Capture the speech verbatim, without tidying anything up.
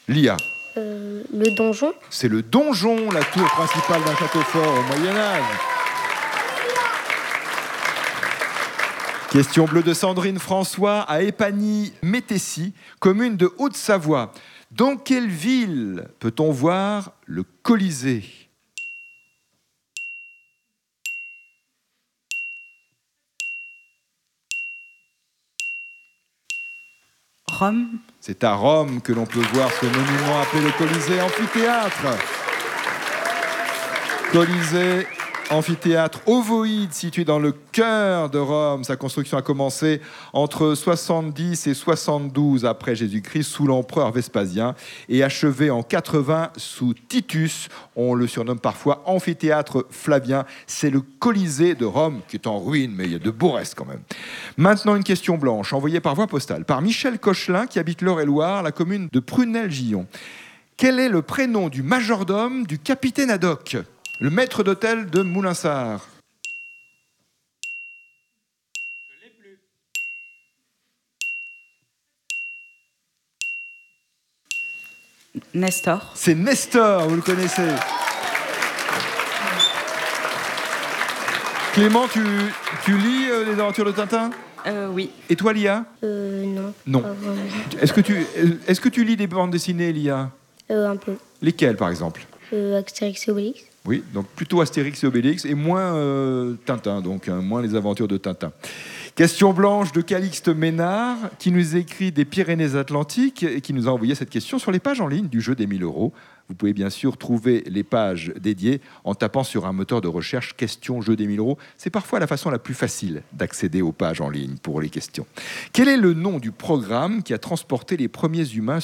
Lia. Euh, le donjon. C'est le donjon, la tour principale d'un château fort au Moyen-Âge. Question bleue de Sandrine François à Épagny-Métessy, commune de Haute-Savoie. Dans quelle ville peut-on voir le Colisée ? Rome. C'est à Rome que l'on peut voir ce monument appelé le Colisée amphithéâtre. Colisée amphithéâtre ovoïde situé dans le cœur de Rome. Sa construction a commencé entre soixante-dix et soixante-douze après Jésus-Christ sous l'empereur Vespasien et achevé en quatre-vingts sous Titus. On le surnomme parfois amphithéâtre Flavien. C'est le Colisée de Rome qui est en ruine, mais il y a de beaux restes quand même. Maintenant, une question blanche envoyée par voie postale par Michel Cochelin qui habite l'Eure-et-Loire, la commune de Prunel-Gillon. Quel est le prénom du majordome du capitaine Haddock, le maître d'hôtel de Moulinsart? Je l'ai plus. Nestor. C'est Nestor, vous le connaissez. Clément, tu, tu lis euh, les aventures de Tintin? Euh, oui. Et toi, Lia? Euh, non. Non. Pas vraiment. Est-ce que, tu, est-ce que tu lis des bandes dessinées, Lia? Euh, un peu. Lesquelles, par exemple? Euh, Astérix et Obélix. Oui, donc plutôt Astérix et Obélix, et moins euh, Tintin, donc hein, moins les aventures de Tintin. Question blanche de Calixte Ménard, qui nous écrit des Pyrénées-Atlantiques et qui nous a envoyé cette question sur les pages en ligne du jeu des mille euros. Vous pouvez bien sûr trouver les pages dédiées en tapant sur un moteur de recherche « Question jeu des mille euros ». C'est parfois la façon la plus facile d'accéder aux pages en ligne pour les questions. Quel est le nom du programme qui a transporté les premiers humains